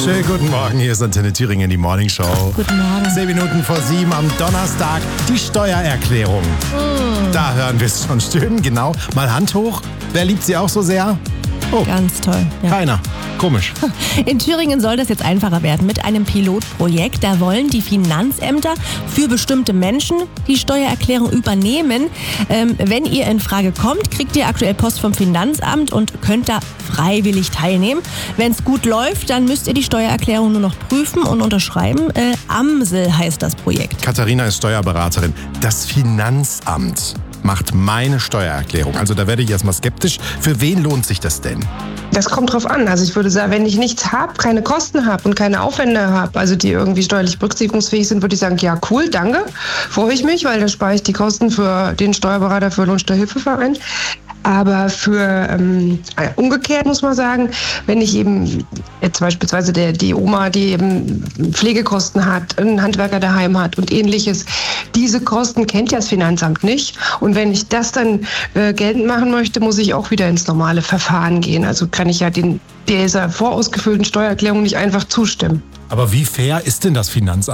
Schönen guten Morgen, hier ist Antenne Thüringen, die Morning Show. Guten Morgen. 10 Minuten vor 7 am Donnerstag, die Steuererklärung. Da hören wir es schon schön, genau. Mal Hand hoch. Wer liebt sie auch so sehr? Oh, Ganz toll. Ja. keiner. Komisch. In Thüringen soll das jetzt einfacher werden mit einem Pilotprojekt. Da wollen die Finanzämter für bestimmte Menschen die Steuererklärung übernehmen. Wenn ihr in Frage kommt, kriegt ihr aktuell Post vom Finanzamt und könnt da freiwillig teilnehmen. Wenn es gut läuft, dann müsst ihr die Steuererklärung nur noch prüfen und unterschreiben. Amsel heißt das Projekt. Katharina ist Steuerberaterin. Das Finanzamt macht meine Steuererklärung. Also da werde ich erstmal skeptisch. Für wen lohnt sich das denn? Das kommt drauf an. Also ich würde sagen, wenn ich nichts habe, keine Kosten habe und keine Aufwände habe, also die irgendwie steuerlich berücksichtigungsfähig sind, würde ich sagen, ja cool, danke, freue ich mich, weil dann spare ich die Kosten für den Steuerberater für Lohnsteuerhilfeverein. Aber für umgekehrt muss man sagen, wenn ich eben jetzt beispielsweise die Oma, die eben Pflegekosten hat, einen Handwerker daheim hat und ähnliches, diese Kosten kennt ja das Finanzamt nicht. Und wenn ich das dann geltend machen möchte, muss ich auch wieder ins normale Verfahren gehen. Also kann ich ja dieser vorausgefüllten Steuererklärung nicht einfach zustimmen. Aber wie fair ist denn das Finanzamt?